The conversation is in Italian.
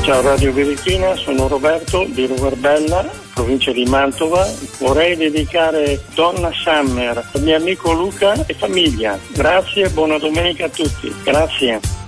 Ciao Radio Birichina, sono Roberto di Roverbella, provincia di Mantova. Vorrei dedicare Donna Summer al mio amico Luca e famiglia. Grazie e buona domenica a tutti. Grazie.